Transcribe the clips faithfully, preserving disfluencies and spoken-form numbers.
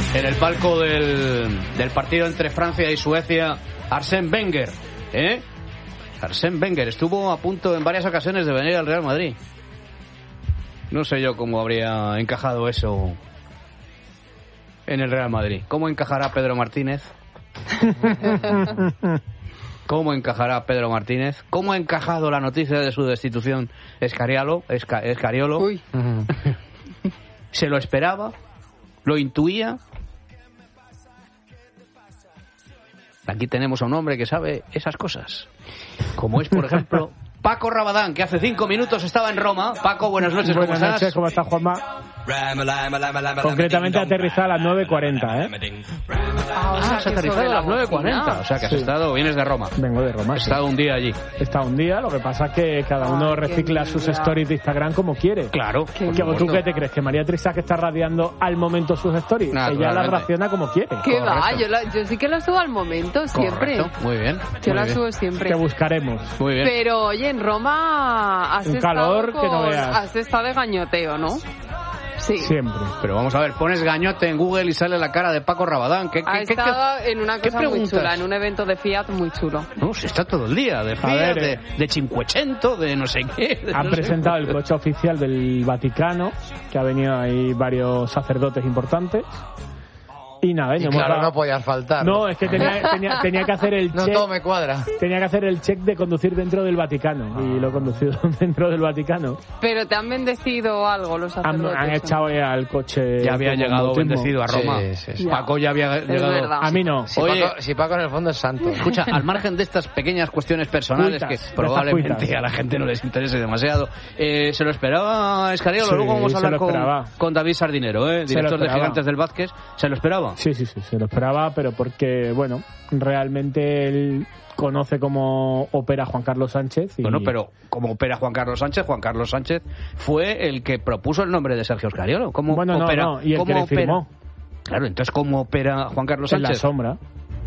en el palco del, del partido entre Francia y Suecia, Arsène Wenger, ¿eh? Arsène Wenger estuvo a punto en varias ocasiones de venir al Real Madrid. No sé yo cómo habría encajado eso en el Real Madrid. ¿Cómo encajará Pedro Martínez? ¿Cómo encajará Pedro Martínez? ¿Cómo ha encajado la noticia de su destitución Escariolo? Esca, Escariolo. Uy. ¿Se lo esperaba? ¿Lo intuía? Aquí tenemos a un hombre que sabe esas cosas. Como es, por ejemplo, Paco Rabadán, que hace cinco minutos estaba en Roma. Paco, buenas noches, ¿cómo buenas estás? Buenas noches, ¿cómo estás, Juanma? Concretamente aterrizada a las nueve cuarenta, ¿eh? Ah, has aterrizado a las nueve cuarenta. O sea, que has sí. estado, vienes de Roma. Vengo de Roma, Has sí. estado un día allí. He estado un día, lo que pasa es que cada uno Ay, recicla sus stories de Instagram como quiere. Claro. ¿Qué, ¿Tú qué te crees? ¿Que María Trisac está radiando al momento sus stories? Ella las raciona como quiere. ¿Qué va? Yo, la, yo sí que la subo al momento, siempre. Correcto. Muy bien. Yo muy la bien. subo siempre. Te buscaremos. Muy bien. Pero, oye, en Roma has un estado calor con, que no veas. Has estado de gañoteo, ¿no? Sí. Siempre. Pero vamos a ver, pones gañote en Google y sale la cara de Paco Rabadán. ¿Qué, ha qué, estado qué, en una qué cosa muy preguntas? chula, en un evento de Fiat muy chulo. No, se está todo el día, de Fiat, ver, de, eh. de Cinquecento, de no sé qué. Han no presentado sé. el coche oficial del Vaticano, que ha venido ahí varios sacerdotes importantes. Y nada, y Y no claro, hemos dado... no podías faltar. No, es que tenía, tenía, tenía que hacer el No check. todo me cuadra. Tenía que hacer el check de conducir dentro del Vaticano. Y lo he conducido dentro del Vaticano. Pero te han bendecido algo los Han, sacerdotes. han echado ya al coche. Ya había como llegado bautismo. bendecido a Roma. Sí, sí, sí. Paco ya había Es llegado. verdad. A mí no. Si, Oye. Paco, si Paco en el fondo es santo. Escucha, al margen de estas pequeñas cuestiones personales Cuitas, de que estas probablemente cuitas. a la gente no les interese demasiado, eh, ¿se lo esperaba Escariolo? Sí, Luego vamos a se hablar lo con, esperaba. con David Sardinero, ¿eh? Se lo director de esperaba. Gigantes del Vázquez. ¿Se lo esperaba? Sí, sí, sí, se lo esperaba, pero porque, bueno, realmente él conoce cómo opera Juan Carlos Sánchez. Y... Bueno, pero como opera Juan Carlos Sánchez, Juan Carlos Sánchez fue el que propuso el nombre de Sergio Escariolo. ¿Cómo Bueno, no, opera? no, y el ¿Cómo que le opera? firmó. Claro, entonces ¿cómo opera Juan Carlos En la Sánchez? sombra.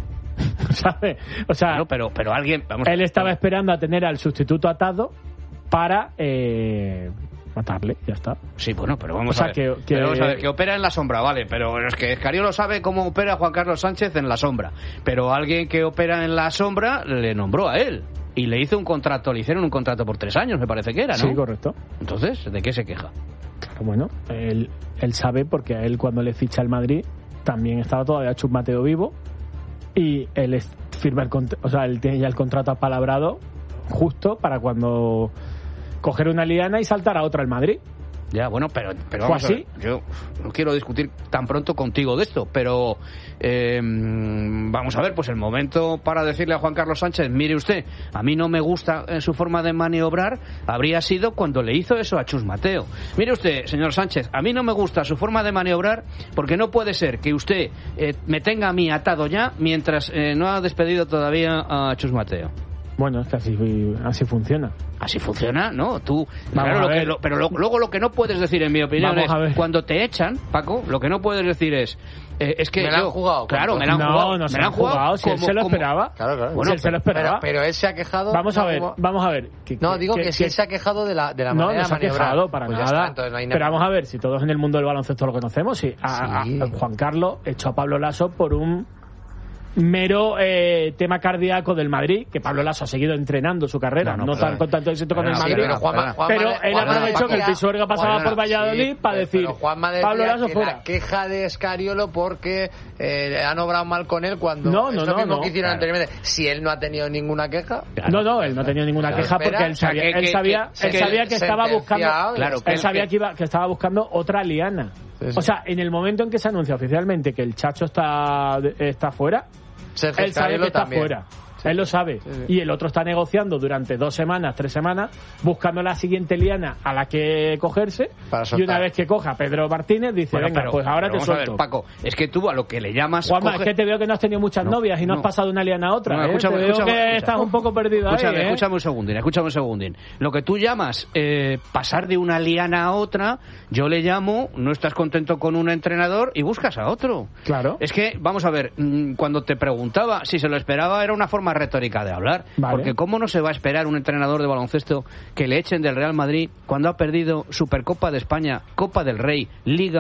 ¿Sabe? O sea, Claro, pero, pero alguien... Vamos él estaba esperando a tener al sustituto atado para eh, matarle, ya está. Sí, bueno, pero vamos O sea, a ver. que- que- Pero vamos a ver, que opera en la sombra, vale, pero es que Escariolo sabe cómo opera Juan Carlos Sánchez en la sombra. Pero alguien que opera en la sombra le nombró a él. Y le hizo un contrato, le hicieron un contrato por tres años, me parece que era, ¿no? Sí, correcto. Entonces, ¿de qué se queja? Claro, bueno, él, él sabe porque a él cuando le ficha el Madrid también estaba todavía Chus Mateo vivo y él es- firma el cont- o sea, él tiene ya el contrato apalabrado justo para cuando coger una liana y saltar a otra el Madrid. Ya, bueno, pero, pero ¿Fue vamos a así? ver, yo no quiero discutir tan pronto contigo de esto, pero eh, vamos a ver, pues el momento para decirle a Juan Carlos Sánchez, mire usted, a mí no me gusta eh, su forma de maniobrar, habría sido cuando le hizo eso a Chus Mateo. Mire usted, señor Sánchez, a mí no me gusta su forma de maniobrar porque no puede ser que usted eh, me tenga a mí atado ya mientras eh, no ha despedido todavía a Chus Mateo. Bueno, es que así, así funciona. Así funciona, ¿no? Tú, Vamos claro, a lo ver. que, lo- pero lo- luego lo que no puedes decir, en mi opinión, Vamos a ver. es cuando te echan, Paco, lo que no puedes decir es, eh, es que Me la yo, han jugado, claro, ¿cuánto? me la han no, jugado, no me se la han jugado, si él como- se lo como- esperaba. Claro, claro. Si él se lo esperaba. Pero, pero él se ha quejado. Vamos a no, ver, como- vamos a ver. que- No, que- digo que, que- sí que- se ha quejado de la, de la No, manera no se ha de maniobrar. quejado para Pues ya nada. está, entonces no hay Pero nada. vamos a ver, si todos en el mundo del baloncesto lo conocemos, sí. A, a- Sí. a Juan Carlos echó a Pablo Laso por un mero eh, tema cardíaco del Madrid, que Pablo Laso ha seguido entrenando su carrera, No, no, no, tan perdona. con tanto éxito con el Perdona, Madrid. sí, pero Juanma- Juanma Pero de- él Juanma aprovechó decía- que el Pisuerga pasaba Juanma- por Valladolid sí, para pero- decir pero Juanma decía Pablo Laso que fuera. la queja de Escariolo porque eh, le han obrado mal con él cuando No, no, es lo no, mismo no. que hicieron Claro. anteriormente. Si él no ha tenido ninguna queja, No, no, él no tenía ninguna Claro, queja espera, porque él o sea, sabía, que- él que- sabía, que- él que sabía que estaba buscando, sentenciado, Claro, él que- sabía que- que, iba, que estaba buscando otra liana. Sí, sí. O sea, en el momento en que se anuncia oficialmente que el Chacho está, está fuera, Sergio él sabe Escariolo que está también. fuera. Él lo sabe. Sí, sí. Y el otro está negociando durante dos semanas, tres semanas, buscando la siguiente liana a la que cogerse. Para Y soltar. una vez que coja a Pedro Martínez, dice, Bueno, venga, pero- pues ahora pero te vamos a ver, suelto. Paco, es que tú a lo que le llamas... Juanma, coge- es que te veo que no has tenido muchas No, novias y no, no. has pasado de una liana a otra. No, ¿eh? escúchame, te veo escúchame, que escúchame. estás un poco perdido Escúchame, ahí, ¿eh? escúchame un segundín, escúchame un segundín. Lo que tú llamas eh, pasar de una liana a otra, yo le llamo, no estás contento con un entrenador y buscas a otro. Claro. Es que, vamos a ver, mm, cuando te preguntaba si se lo esperaba, era una forma retórica de hablar. Vale. Porque ¿cómo no se va a esperar un entrenador de baloncesto que le echen del Real Madrid cuando ha perdido Supercopa de España, Copa del Rey, Liga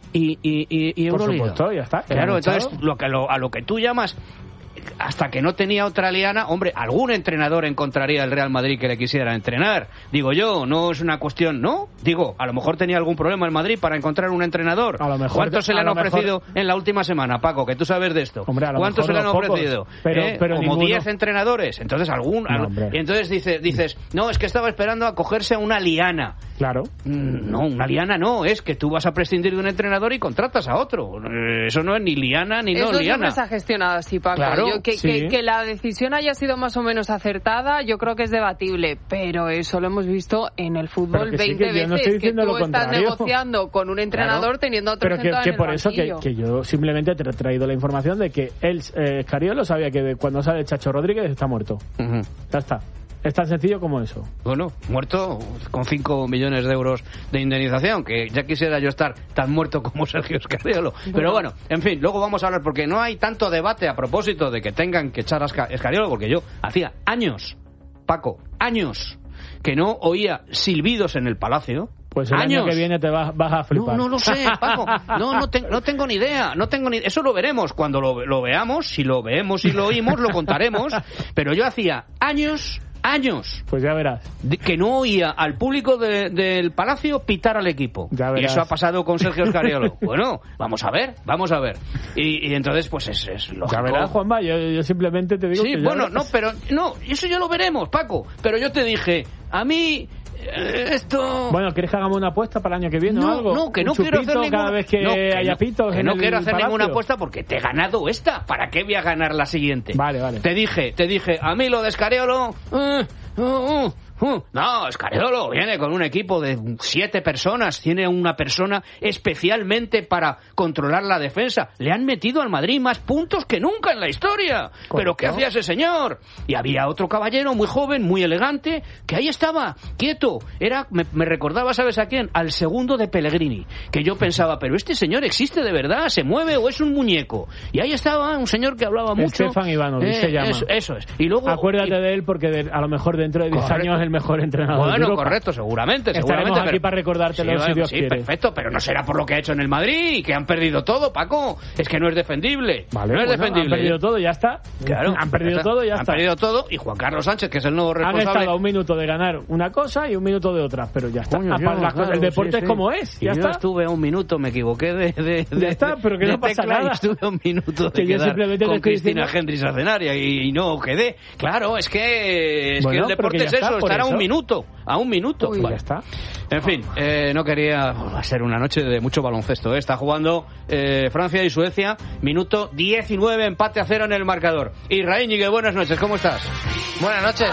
y, y, y, y Por Euroliga. supuesto, ya está. Claro, Hemos entonces echado. lo que, lo, a lo que tú llamas, hasta que no tenía otra liana, hombre, algún entrenador encontraría el Real Madrid que le quisiera entrenar. Digo yo, no es una cuestión, ¿no? Digo, a lo mejor tenía algún problema el Madrid para encontrar un entrenador. A lo mejor- ¿Cuántos se le a han lo mejor- ofrecido en la última semana, Paco? Que tú sabes de esto. Hombre, a lo ¿Cuántos se mejor le han unos pocos, ofrecido? pero- ¿Eh? pero Como ninguno. diez entrenadores. Entonces, algún... No, al- hombre. y entonces dice, dices, no, es que estaba esperando a cogerse a una liana. Claro. Mm, No, una liana no, es que tú vas a prescindir de un entrenador y contratas a otro. Eh, Eso no es ni liana ni Eso no liana. siempre se ha gestionado así, Paco. Claro, Yo- que, sí. que, que la decisión haya sido más o menos acertada, yo creo que es debatible, pero eso lo hemos visto en el fútbol Pero que sí, veinte que yo no veces, estoy que diciendo tú lo estás contrario. negociando con un entrenador Claro. teniendo a otro Pero que, sentado que en el por eso que, banquillo. que yo simplemente te he traído la información de que él, eh, Escariolo, sabía que de- cuando sale Chacho Rodríguez está muerto. Ujú. Ya está. Es tan sencillo como eso. Bueno, muerto con cinco millones de euros de indemnización, que ya quisiera yo estar tan muerto como Sergio Escariolo. Pero bueno, en fin, luego vamos a hablar, porque no hay tanto debate a propósito de que tengan que echar a Esca- Escariolo, porque yo hacía años, Paco, años, que no oía silbidos en el Palacio. Pues el años. año que viene te vas, vas a flipar. No, no lo sé, Paco. No, no, te- no tengo ni idea. No tengo ni. Eso lo veremos cuando lo, lo veamos. Si lo vemos y lo oímos, lo contaremos. Pero yo hacía años, años, Pues ya verás. de- que no oía al público de- del Palacio pitar al equipo. Ya Y verás. eso ha pasado con Sergio Escariolo. Bueno, vamos a ver, vamos a ver. Y, y entonces, pues es, es lógico. Ya verás, Juanma. Yo, yo simplemente te digo Sí, que ya bueno, verás. no, pero no, eso ya lo veremos, Paco. Pero yo te dije, a mí eh, esto. Bueno, ¿quieres que hagamos una apuesta para el año que viene o No, algo? no, que ¿Un no quiero hacer chupito ninguna... cada vez que no, que haya no, pitos que en no el quiero hacer Palacio? ninguna apuesta porque te he ganado esta. ¿Para qué voy a ganar la siguiente? Vale, vale. Te dije, te dije, a mí lo de Escariolo... eh, uh, uh, uh. No, Escariolo viene con un equipo de siete personas, tiene una persona especialmente para controlar la defensa. Le han metido al Madrid más puntos que nunca en la historia. ¿Pero qué hacía ese señor? Y había otro caballero muy joven, muy elegante, que ahí estaba, quieto. Era, me, me recordaba, ¿sabes a quién? Al segundo de Pellegrini, que yo pensaba, pero este señor existe de verdad, se mueve o es un muñeco. Y ahí estaba un señor que hablaba mucho. Estefan Ivanovic se llama. Eso, eso es. Y luego Acuérdate y- de él porque de- a lo mejor dentro de diez Correcto. años es el mejor entrenador de Bueno, Europa. correcto, seguramente. Estaremos seguramente, aquí pero- para recordártelo, Sí, si bueno, Dios sí, quiere. perfecto, pero no será por lo que ha hecho en el Madrid y que han perdido todo, Paco. Es que no es defendible. Vale, no es bueno, defendible. han perdido todo, ya está. Claro, han perdido ya está. todo, ya han está. perdido todo y Juan Carlos Sánchez, que es el nuevo Han responsable. estado a un minuto de ganar una cosa y un minuto de otra, pero ya está. Coño, Ah, yo, para las cosas- el claro, deporte sí, es sí. como es, Y ya yo está. estuve a un minuto, me equivoqué de, de, de- Ya está, pero que de no pasa tecla y nada. estuve a un minuto de Que yo quedar simplemente te con estoy Cristina diciendo- Hendrix Acenaria y, y no quedé. Claro, es que es Bueno, que el pero deporte que es ya está, eso, por estar a un eso. minuto, a un minuto. Uy, Vale. ya está. En fin, eh, no quería va a ser una noche de mucho baloncesto. ¿eh? Está jugando eh, Francia y Suecia, minuto diecinueve, empate a cero en el marcador. Israel Ñigue, buenas noches, ¿cómo estás? Buenas noches.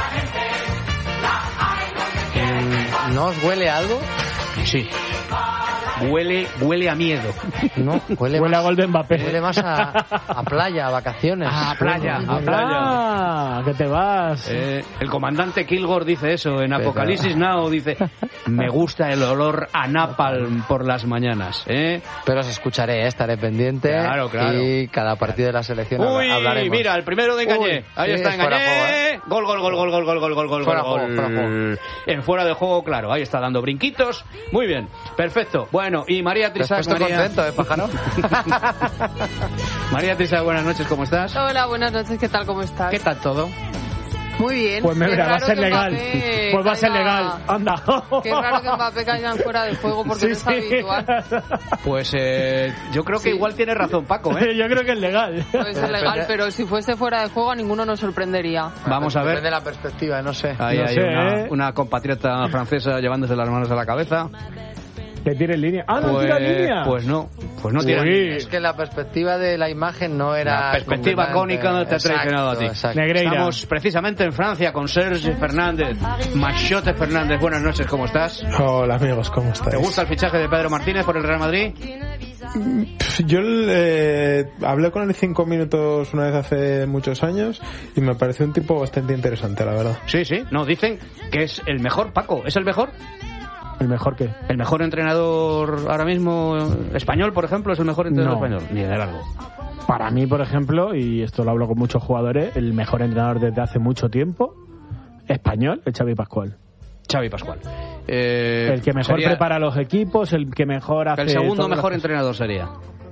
Mm, ¿No os huele algo? Sí. Huele, huele a miedo. No, huele, Huele a más, gol de Mbappé. huele más a, a playa, a vacaciones. A playa, a playa. Ah, que te vas. Eh, el comandante Kilgore dice eso en Apocalipsis Now, dice, me gusta el olor a napalm por las mañanas. ¿eh? Pero os escucharé, ¿eh? Estaré pendiente. Claro, claro. Y cada partido de la selección Uy, hablaremos. mira, el primero de Engañé. Uy, Ahí sí, está es fuera de juego, Engañé. ¿eh? Gol, gol, gol, gol, gol, gol, gol, gol, gol, Fuera gol, juego, fuera juego. En fuera de juego, claro. Ahí está dando brinquitos. Muy bien, perfecto. Bueno, y María Te has Trisac. puesto María... contento, ¿eh, pájaro? María Trisac, buenas noches, ¿cómo estás? Hola, buenas noches, ¿qué tal? ¿Cómo estás? ¿Qué tal todo? Muy bien. Pues me Qué verá, va a raro ser que legal. Mbappé Pues va a ser caiga- legal. Anda. Qué raro que Mbappé caiga en fuera de juego porque Sí, no es sí. habitual. Pues eh, yo creo que Sí. igual tiene razón Paco, ¿eh? Yo creo que es legal. Puede ser legal, pero si fuese fuera de juego a ninguno nos sorprendería. Vamos a ver. Depende de la perspectiva, no sé. Ahí No hay sé, una, ¿eh? una compatriota francesa llevándose las manos a la cabeza. Que tire en línea. Ah, no, Pues, tira en línea. pues no, pues no tira Uy. línea. Es que la perspectiva de la imagen no era... La perspectiva completamente- cónica no te ha traicionado a ti. Exacto, exacto. Negreira. Estamos precisamente en Francia con Serge Fernández. Machote Fernández, buenas noches, ¿cómo estás? Hola amigos, ¿cómo estáis? ¿Te gusta el fichaje de Pedro Martínez por el Real Madrid? Yo eh, hablé con él cinco minutos una vez hace muchos años y me pareció un tipo bastante interesante, la verdad. Sí, sí, no, dicen que es el mejor, Paco, ¿es el mejor? El mejor que. ¿El mejor entrenador ahora mismo español, por ejemplo, es el mejor entrenador No. español? Ni de largo. Para mí, por ejemplo, y esto lo hablo con muchos jugadores, el mejor entrenador desde hace mucho tiempo, español, es Xavi Pascual. Xavi Pascual. Eh, el que mejor sería, prepara los equipos, el que mejor hace... El segundo mejor las... entrenador sería.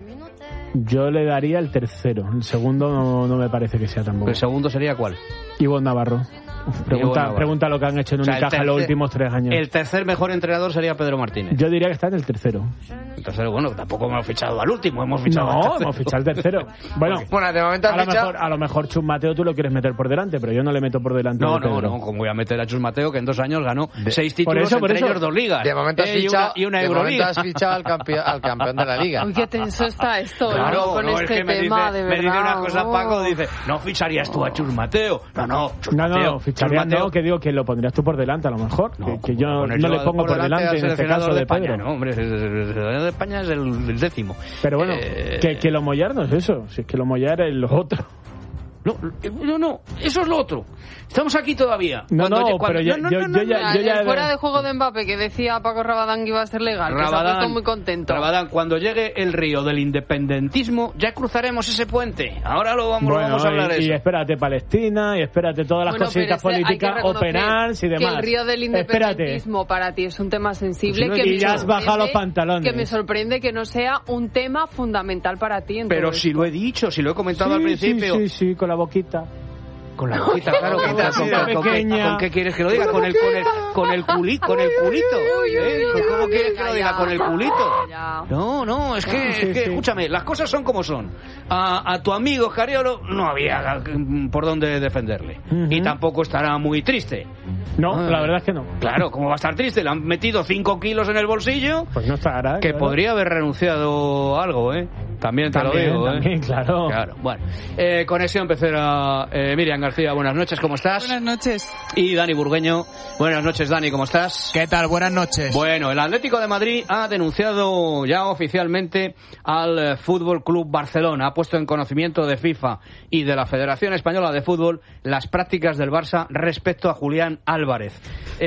Yo le daría el tercero. El segundo no, no me parece que sea tan bueno. ¿El segundo sería cuál? Ivonne Navarro. Pregunta, pregunta lo que han hecho en Unicaja, o sea, en los últimos tres años. El tercer mejor entrenador sería Pedro Martínez. Yo diría que está en el tercero. El tercero, bueno, tampoco hemos fichado al último, hemos fichado no, al hemos fichado al tercero. Bueno, bueno de momento a, lo fichado... mejor, a lo mejor Chus Mateo tú lo quieres meter por delante, pero yo no le meto por delante. No, de no, Pedro. no, como voy a meter a Chus Mateo, que en dos años ganó de... seis títulos, por eso, por entre eso. ellos dos ligas. De momento has eh, fichado, y una, y una de momento Euroliga. has fichado al campeón, al campeón de la liga. Uy, qué tenso está esto, claro, ¿no? Con no, este es que me tema, dice, de me dice verdad. una cosa, oh. Paco, dice, no ficharías tú a Chus Mateo. No, no, Chus No, Mateo. no, ficharía no, que digo que lo pondrías tú por delante a lo mejor. No, que, que yo no yo le pongo por delante, delante en este caso de España, Pedro. No, hombre, el seleccionador de España es el, el décimo. Pero bueno, eh... que, que lo mollar no es eso, si es que lo mollar es lo otro. No, no, no, eso es lo otro. Estamos aquí todavía. No, Cuando, no, cuando, pero yo, no, no, yo, no, no, yo ya... Yo ya el fuera de juego de Mbappé que decía Paco Rabadán que iba a ser legal, Rabadán, que se ha puesto muy contento. Rabadán, cuando llegue el río del independentismo, ya cruzaremos ese puente. Ahora lo vamos, bueno, lo vamos a hablar y, eso. y espérate Palestina, y espérate todas las bueno, cositas pero ese, políticas, o penales y demás. Que el río del independentismo espérate. Para ti es un tema sensible. Pues que y me ya has bajado los pantalones. Que me sorprende que no sea un tema fundamental para ti. En pero todo si esto. lo he dicho, si lo he comentado sí, al principio. Sí, sí, sí, con la boquita. Con la boquita, claro, con, la con, boquita con, con, pequeña. ¿con qué quieres que lo diga? Con el, con el, con el culito, con el culito. ¿Eh? ¿Cómo quieres que lo diga? Con el culito. No, no, es que, Sí, es que sí. escúchame, las cosas son como son. A, a tu amigo Scariolo no había por dónde defenderle. Uh-huh. Y tampoco estará muy triste. No, Ah. la verdad es que no. Claro, ¿cómo va a estar triste? Le han metido cinco kilos en el bolsillo. Pues no estará. Que claro. podría haber renunciado a algo, ¿eh? También te También, lo digo, también, ¿eh? claro. Claro, bueno. Eh, conexión pecera, eh, Miriam García, buenas noches, ¿cómo estás? Buenas noches. Y Dani Burgueño, buenas noches, Dani, ¿cómo estás? ¿Qué tal? Buenas noches. Bueno, el Atlético de Madrid ha denunciado ya oficialmente al Fútbol Club Barcelona, ha puesto en conocimiento de FIFA y de la Federación Española de Fútbol las prácticas del Barça respecto a Julián Álvarez.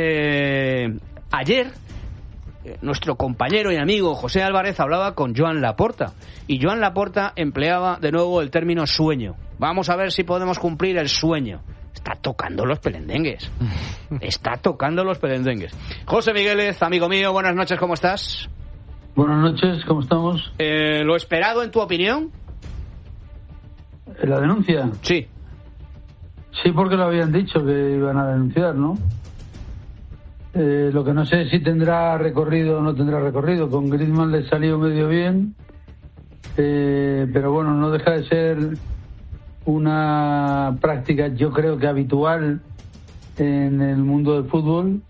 Eh, ayer nuestro compañero y amigo José Álvarez hablaba con Joan Laporta y Joan Laporta empleaba de nuevo el término sueño. Vamos a ver si podemos cumplir el sueño. Está tocando los pelendengues. Está tocando los pelendengues. José Migueles, amigo mío, buenas noches, ¿cómo estás? Buenas noches, ¿cómo estamos? Eh, ¿Lo esperado en tu opinión? ¿La denuncia? Sí. Sí, porque lo habían dicho que iban a denunciar, ¿no? Eh, lo que no sé es si tendrá recorrido o no tendrá recorrido. Con Griezmann le salió medio bien, eh, pero bueno, no deja de ser una práctica, yo creo que habitual en el mundo del fútbol.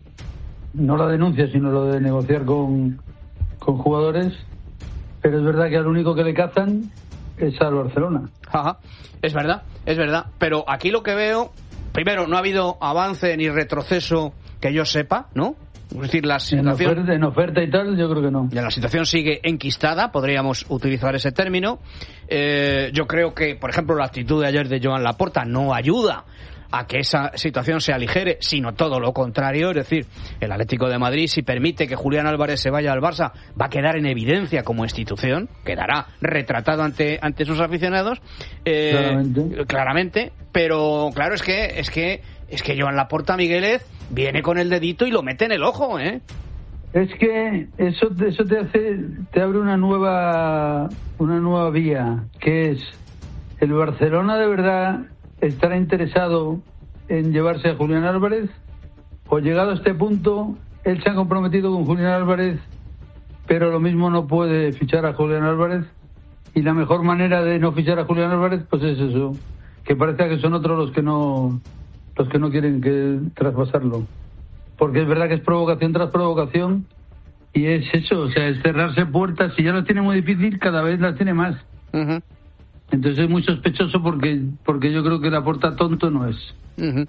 No la denuncia, sino lo de negociar con, con jugadores. Pero es verdad que al único que le cazan es al Barcelona. Ajá. Es verdad, es verdad. Pero aquí lo que veo, primero, no ha habido avance ni retroceso que yo sepa, ¿no? Es decir, la situación... En oferta, en oferta y tal, yo creo que no. Ya la situación sigue enquistada, podríamos utilizar ese término. Eh, yo creo que, por ejemplo, la actitud de ayer de Joan Laporta no ayuda a que esa situación se aligere, sino todo lo contrario. Es decir, el Atlético de Madrid, si permite que Julián Álvarez se vaya al Barça, va a quedar en evidencia como institución, quedará retratado ante ante sus aficionados, eh, claramente. claramente. Pero claro, es que es que es que Joan Laporta, Migueles, viene con el dedito y lo mete en el ojo, ¿eh? Es que eso eso te hace, te abre una nueva una nueva vía, que es el Barcelona de verdad estará interesado en llevarse a Julián Álvarez, o llegado a este punto él se ha comprometido con Julián Álvarez, pero lo mismo no puede fichar a Julián Álvarez, y la mejor manera de no fichar a Julián Álvarez pues es eso, que parezca que son otros los que no los que no quieren que traspasarlo, porque es verdad que es provocación tras provocación, y es eso, o sea, es cerrarse puertas. Si ya las tiene muy difícil, cada vez las tiene más. Uh-huh. Entonces es muy sospechoso porque porque yo creo que Laporta tonto no es. Uh-huh.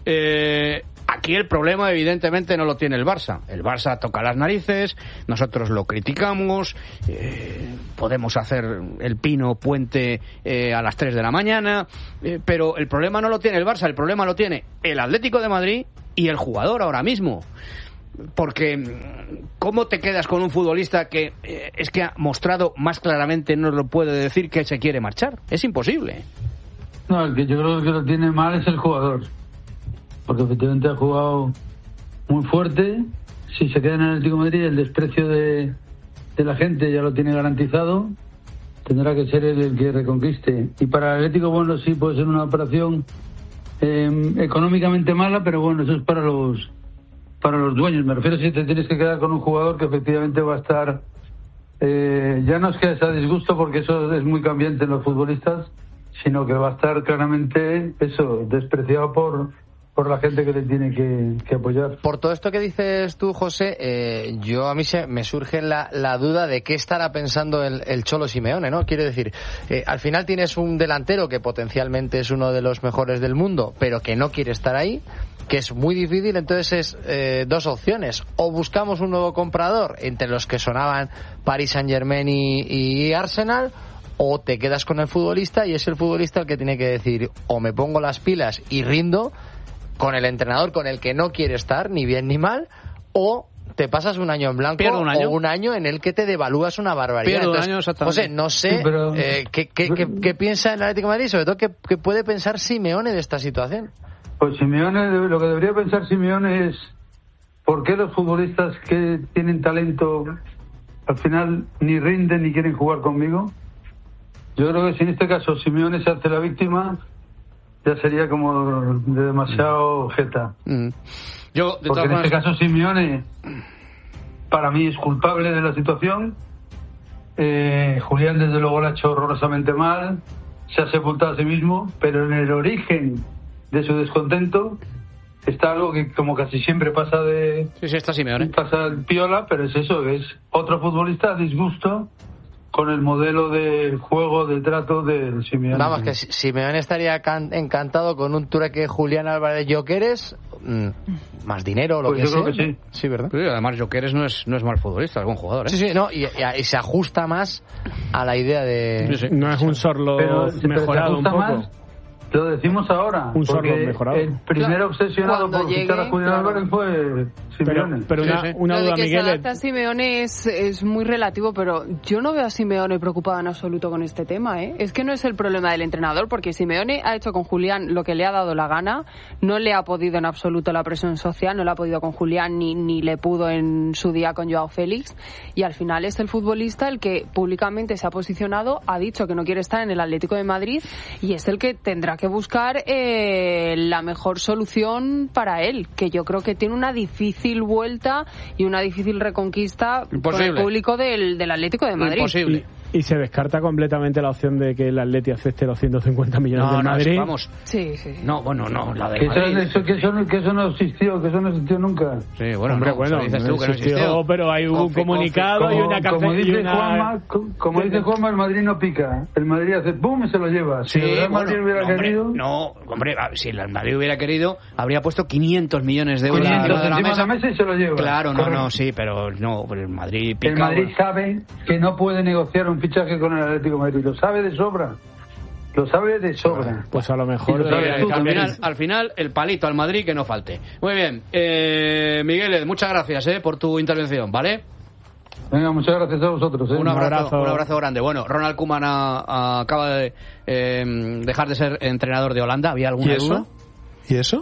Eh, aquí el problema evidentemente no lo tiene el Barça. El Barça toca las narices, nosotros lo criticamos, eh, podemos hacer el pino puente eh, a las tres de la mañana, eh, pero el problema no lo tiene el Barça, el problema lo tiene el Atlético de Madrid y el jugador ahora mismo. Porque ¿cómo te quedas con un futbolista que eh, es que ha mostrado más claramente, no lo puede decir, que se quiere marchar? Es imposible. No, el que yo creo que lo tiene mal es el jugador, porque efectivamente ha jugado muy fuerte, si se queda en el Atlético de Madrid, el desprecio de, de la gente ya lo tiene garantizado. Tendrá que ser él el que reconquiste. Y para el Atlético, bueno, sí puede ser una operación eh, económicamente mala, pero bueno, eso es para los para los dueños. Me refiero si te tienes que quedar con un jugador que efectivamente va a estar, eh, ya no es que sea disgusto, porque eso es muy cambiante en los futbolistas, sino que va a estar claramente eso, despreciado por por la gente que le tiene que, que apoyar. Por todo esto que dices tú, José, eh, yo a mí se, me surge la, la duda de qué estará pensando el, el Cholo Simeone, ¿no? Quiero decir, eh, al final tienes un delantero que potencialmente es uno de los mejores del mundo, pero que no quiere estar ahí, que es muy difícil. Entonces es eh, dos opciones: o buscamos un nuevo comprador entre los que sonaban Paris Saint-Germain y, y Arsenal, o te quedas con el futbolista y es el futbolista el que tiene que decir: o me pongo las pilas y rindo con el entrenador con el que no quiere estar, ni bien ni mal, o te pasas un año en blanco un año. o un año en el que te devalúas una barbaridad. Pierdo Entonces, un año, exactamente. José, no sé Sí, pero... eh, ¿qué, qué, qué, qué piensa el Atlético de Madrid, sobre todo qué, qué puede pensar Simeone de esta situación. Pues Simeone, lo que debería pensar Simeone es por qué los futbolistas que tienen talento al final ni rinden ni quieren jugar conmigo. Yo creo que si en este caso Simeone se hace la víctima, ya sería como de demasiado jeta. Mm. Yo, de Porque todas en maneras... este caso Simeone para mí es culpable de la situación. eh, Julián desde luego lo ha hecho horrorosamente mal, se ha sepultado a sí mismo, pero en el origen de su descontento está algo que como casi siempre pasa de Sí, sí, está Simeone. pasa el piola, pero es eso, es otro futbolista a disgusto con el modelo de juego, de trato de Simeone. Vamos, que Simeone estaría can- encantado con un trueque Julián Álvarez Jokeres, mmm, más dinero o lo Pues que yo sea. creo que sí. Sí, ¿verdad? Sí, además, Jokeres no es, no es mal futbolista, es buen jugador, ¿eh? Sí, sí, no, y, y- y se ajusta más a la idea de... Sí, sí. No es un Sorlo Pero, pero mejorado ¿te un gusta poco. más? Lo decimos ahora. Un porque Sorlo mejorado. el primer Claro, obsesionado cuando por fichar llegue, a Julián claro. Álvarez fue Pero, Simeone. pero Sí, una, sí. una Lo de duda, que Miguel. se adapta a Simeone es, es muy relativo, pero yo no veo a Simeone preocupado en absoluto con este tema, ¿eh? Es que no es el problema del entrenador, porque Simeone ha hecho con Julián lo que le ha dado la gana, no le ha podido en absoluto la presión social, no le ha podido con Julián ni, ni le pudo en su día con Joao Félix, y al final es el futbolista el que públicamente se ha posicionado, ha dicho que no quiere estar en el Atlético de Madrid, y es el que tendrá que buscar eh, la mejor solución para él, que yo creo que tiene una difícil vuelta y una difícil reconquista con Imposible. el público del, del Atlético de Madrid. Imposible. Y, y se descarta completamente la opción de que el Atleti acepte los ciento cincuenta millones No, del no, Madrid. eso, vamos. Sí, sí, sí. No, bueno, no, la Que del eso, Madrid. eso, que, eso, no- que eso no existió, que eso no existió nunca. Sí, bueno, Hombre, no, bueno, eso dices no tú que no existió, existió. pero hay un Confi- comunicado Como, y una como cárcel y dice una... Juanma, co- como dice Juanma, el Madrid no pica. El Madrid hace pum y se lo lleva. Si Sí, el Real Madrid bueno, hubiera no, hombre, querido, no, hombre, a- si el Madrid hubiera querido, habría puesto quinientos millones de euros quinientos encima de la encima de mesa. la mesa y se lo lleva. Claro, no, Correcto. no, sí, pero no, pero el Madrid pica. El Madrid bueno. sabe que no puede negociar un fichaje con el Atlético de Madrid. Lo sabe de sobra. Lo sabe de sobra. Pues a lo mejor Y lo sabes debería tú Al cambiar final, el- al final, el palito al Madrid que no falte. Muy bien, eh, Miguel, muchas gracias eh, por tu intervención, ¿vale? Venga, muchas gracias a vosotros. ¿eh? Un abrazo, abrazo. un abrazo grande. Bueno, Ronald Koeman ha- ha- acaba de eh, dejar de ser entrenador de Holanda. ¿Había alguna ¿Y eso? duda? ¿Y eso?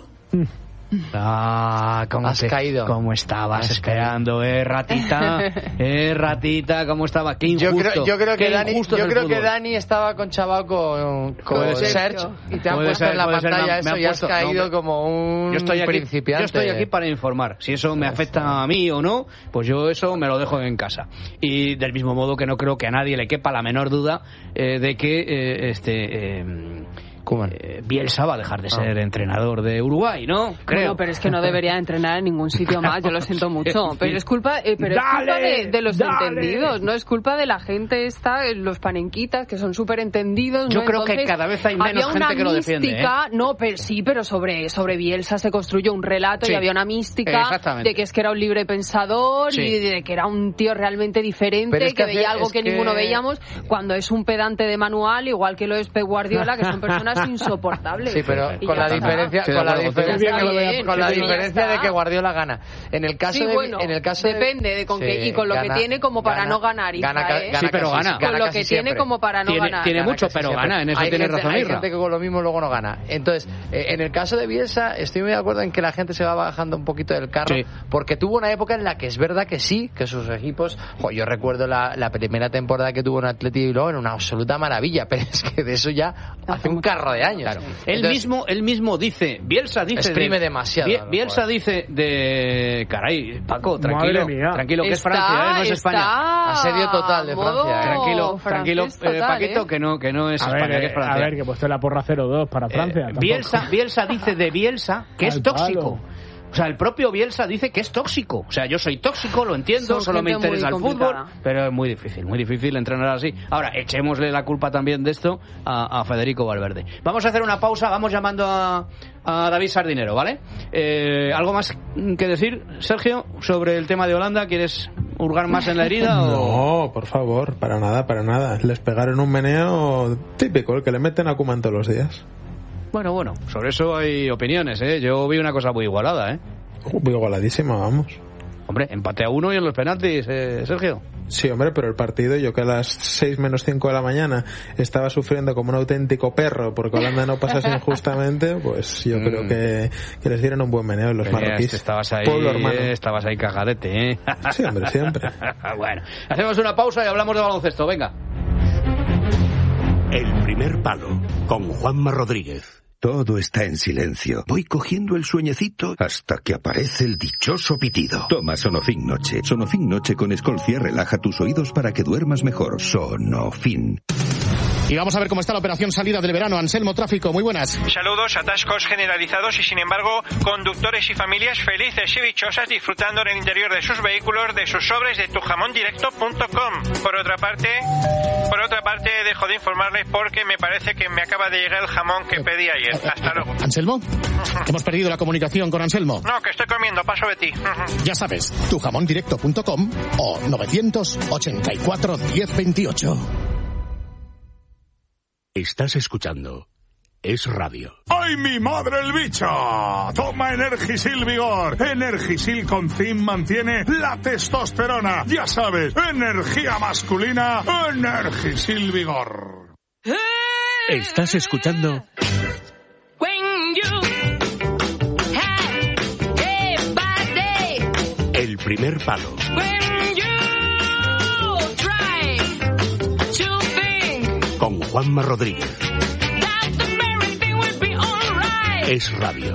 Ah, cómo Has te- caído. cómo estabas Has esperando, eh, ratita, eh, ratita, cómo estaba. Qué Yo injusto. creo, yo creo que qué Dani, injusto es yo el creo que fútbol. Dani estaba con chaval con, con Puede ser. Sergio y te han Puede puesto ser, en la puede ser, pantalla me han- me eso han y has puesto- caído no, hombre. como un Yo estoy, aquí, principiante. yo estoy aquí para informar. Si eso me afecta a mí o no, pues yo eso me lo dejo en casa. Y del mismo modo que no creo que a nadie le quepa la menor duda eh, de que eh, este eh, Koeman. eh, Bielsa va a dejar de ser entrenador de Uruguay, ¿no? Creo. Bueno, pero es que no debería entrenar en ningún sitio más, yo lo siento mucho. Pero es culpa, eh, pero es Dale, culpa de, de los dale. entendidos, no es culpa de la gente esta, eh, los panenquitas, que son súper entendidos. Yo ¿no? creo que Entonces, cada vez hay menos había gente una que lo defiende, mística, No, pero sí, pero sobre, sobre Bielsa se construyó un relato Sí, y había una mística exactamente. de que es que era un libre pensador Sí. y de que era un tío realmente diferente, Pero es que, que hace- veía algo es que, que- ninguno veíamos, cuando es un pedante de manual, igual que lo es Pep Guardiola, que son personas es insoportable. Sí, pero Y con ya la está. diferencia, Sí, con la bueno, diferencia, está bien, con la sí, ya diferencia está. de que Guardiola gana. En el caso Sí, de, bueno, en el caso de- depende de con sí, qué y con lo gana- que tiene como para gana- no ganar, Isra, gana ca- ¿eh? gana Sí, pero casi- gana. Con lo casi que tiene siempre. como para no Tiene- ganar. tiene Gana mucho, casi pero siempre. gana, en eso Hay tiene gente- razón Hay Isra. gente que con lo mismo luego no gana. Entonces, eh, en el caso de Bielsa, estoy muy de acuerdo en que la gente se va bajando un poquito del carro, Sí. porque tuvo una época en la que es verdad que sí, que sus equipos, jo, yo recuerdo la, la primera temporada que tuvo en Atleti de Bilbao, era una absoluta maravilla, pero es que de eso ya hace un carro de años. Claro. Él Entonces, mismo, él mismo dice, Bielsa dice... Exprime de- demasiado, Bie- a lo Bielsa mejor. dice de... Caray, Paco, tranquilo, Madre mía. tranquilo, que es Está- Francia, ¿eh? No es España. está Asedio total de modo Francia, ¿eh? Tranquilo, francés tranquilo, eh, total, Paquito, ¿eh? que no, que no es A España, ver, que es eh, Francia. a ver, que he puesto la porra cero dos para Francia. Eh, tampoco. Bielsa, Bielsa dice de Bielsa que es Al tóxico. palo. O sea, el propio Bielsa dice que es tóxico. O sea, yo soy tóxico, lo entiendo, Son solo me gente interesa el muy fútbol, complicada. pero es muy difícil, muy difícil entrenar así. Ahora, echémosle la culpa también de esto a, a Federico Valverde. Vamos a hacer una pausa, vamos llamando a, a David Sardinero, ¿vale? Eh, ¿Algo más que decir, Sergio, sobre el tema de Holanda? ¿Quieres hurgar más en la herida? o... No, por favor, para nada, para nada. Les pegaron un meneo típico, el que le meten a Koeman todos los días. Bueno, bueno, sobre eso hay opiniones, ¿eh? Yo vi una cosa muy igualada, ¿eh? Muy igualadísima, vamos. Hombre, empate a uno y en los penaltis, eh, Sergio. Sí, hombre, pero el partido, yo que a las seis menos cinco de la mañana estaba sufriendo como un auténtico perro porque Holanda no pasase injustamente, pues yo Mm. creo que, que les dieron un buen meneo los Tenías- marroquíes. Estabas ahí, Pueblo hermano. eh, estabas ahí cajadete, ¿eh? Sí, hombre, siempre. Bueno, hacemos una pausa y hablamos de baloncesto, venga. El primer palo, con Juanma Rodríguez. Todo está en silencio. Voy cogiendo el sueñecito hasta que aparece el dichoso pitido. Toma Sonofin Noche. Sonofin Noche con Escolcia relaja tus oídos para que duermas mejor. Sonofin. Y vamos a ver cómo está la operación salida del verano. Anselmo Tráfico, muy buenas. Saludos, atascos generalizados y sin embargo conductores y familias felices y dichosas disfrutando en el interior de sus vehículos de sus sobres de tu jamón directo punto com. Por otra parte, por otra parte dejo de informarles porque me parece que me acaba de llegar el jamón que pedí ayer. Hasta luego. ¿Anselmo? Hemos perdido la comunicación con Anselmo. No, que estoy comiendo, paso de ti. Ya sabes, tu jamón directo punto com o novecientos ochenta y cuatro diez veintiocho. Estás escuchando Es Radio. ¡Ay, mi madre el bicho! Toma Energisil Vigor. Energisil con zinc mantiene la testosterona. Ya sabes, energía masculina, Energisil Vigor. Estás escuchando El primer palo. Con Juanma Rodríguez. Es Radio.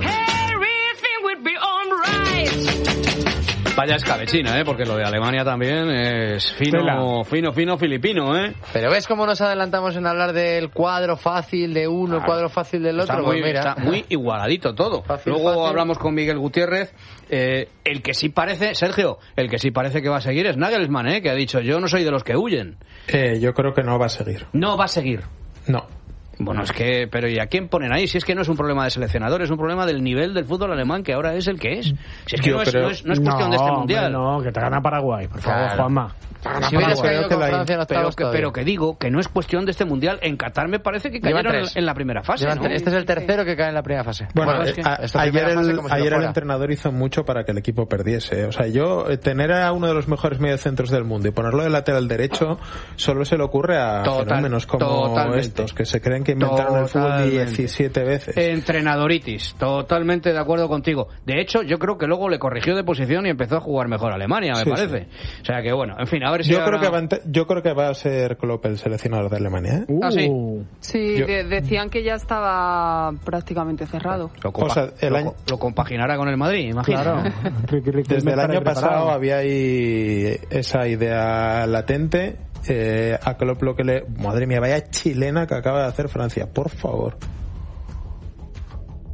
Vaya escabechina, ¿eh? Porque lo de Alemania también es fino, Tela. fino, fino filipino, ¿eh? Pero ves cómo nos adelantamos en hablar del cuadro fácil de uno, el cuadro fácil del otro. Está muy, Pues mira. está muy igualadito todo. Fácil, Luego fácil. hablamos con Miguel Gutiérrez. Eh, el que sí parece, Sergio, el que sí parece que va a seguir es Nagelsmann, ¿eh? Que ha dicho, yo no soy de los que huyen. Eh, yo creo que no va a seguir. No va a seguir. No. Bueno, es que, pero ¿y a quién ponen ahí? Si es que no es un problema de seleccionador, es un problema del nivel del fútbol alemán que ahora es el que es. Si es que Yo no es, creo- no es, no es cuestión de este mundial. No, que te gana Paraguay, por favor, Claro. Juanma. Si hubieras Creo caído que con la- Francia en Pero octavos que, todavía. pero que digo que no es cuestión de este mundial. En Qatar me parece que Llevan cayeron en, tres. en la primera fase, Llevan ¿no? tres. Este es el tercero que cae en la primera fase. Bueno, Bueno, eh, es que a- esta ayer, primera fase el, como si ayer no el fuera. entrenador hizo mucho para que el equipo perdiese. O sea, yo eh, tener a uno de los mejores mediocentros del mundo y ponerlo de lateral derecho solo se le ocurre a Total- fenómenos como totalmente. estos, que se creen que inventaron el fútbol Totalmente. diecisiete veces. Entrenadoritis, totalmente de acuerdo contigo. De hecho, yo creo que luego le corrigió de posición y empezó a jugar mejor a Alemania, me Sí, parece. O sea que bueno, en fin, a ver si Yo ahora- creo, que va a, ent- yo creo que va a ser Klopp el seleccionador de Alemania, ¿eh? Ah, sí. Uh, Sí, Yo- de- decían que ya estaba prácticamente cerrado. Lo, compa- O sea, el lo- año- lo compaginará con el Madrid, imagino. claro. Ricky, Ricky, Desde el me año estaré pasado preparado. había ahí esa idea latente. Eh, a Klopp lo que le... Madre mía, vaya chilena que acaba de hacer Francia, por favor.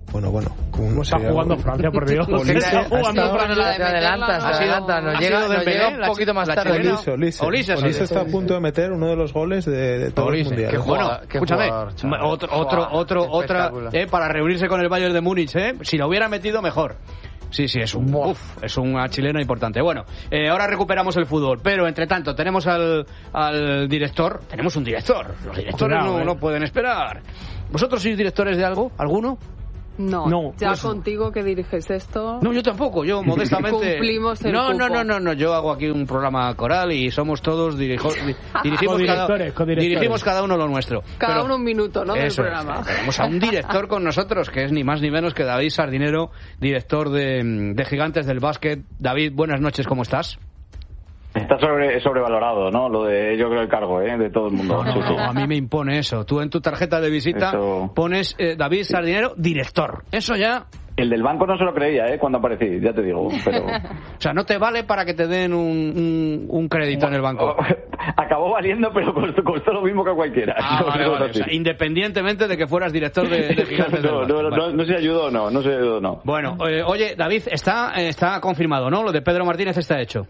Bueno, bueno. ¿Cómo está jugando Francia, por Dios? Olise está jugando Francia. Se adelanta, se adelanta. Nos llega, nos llega un poquito más tarde. Olise, Olise. Olise, Olise está a punto de meter uno de los goles de, de todo el mundial. Bueno, escúchame, otro, otro, otro, otra, eh, para reunirse con el Bayern de Múnich, eh, si lo hubiera metido mejor. Sí, sí, es un uf, es un chileno importante. Bueno, eh, ahora recuperamos el fútbol, pero entre tanto tenemos al, al director, tenemos un director. Los directores no, no pueden esperar. ¿Vosotros sois directores de algo? ¿Alguno? No, no, ya pues, contigo que diriges esto. No, yo tampoco, yo modestamente. Cumplimos el no, cupo. no, no, no, no, yo hago aquí un programa coral y somos todos dirijo, dirigimos, cada, dirigimos cada uno lo nuestro. Cada Pero, uno un minuto, ¿no? Del programa. Es, tenemos a un director con nosotros que es ni más ni menos que David Sardinero, director de, de Gigantes del Básquet. David, buenas noches, ¿cómo estás? Está sobre, sobrevalorado, ¿no? Lo de, yo creo, el cargo, ¿eh? De todo el mundo. No, sí, sí. no, a mí me impone eso. Tú en tu tarjeta de visita eso... pones eh, David Sardinero, director. Eso ya... El del banco no se lo creía, ¿eh? Cuando aparecí, ya te digo. Pero... o sea, no te vale para que te den un, un, un crédito en el banco. Acabó valiendo, pero costó, costó lo mismo que cualquiera. Ah, no, vale, vale. O sea, independientemente de que fueras director de, de Gigantes no, del no, Básquet. no, no, no se ayudó, no. No se ayudó, no. Bueno, eh, oye, David, está, está confirmado, ¿no? Lo de Pedro Martínez está hecho.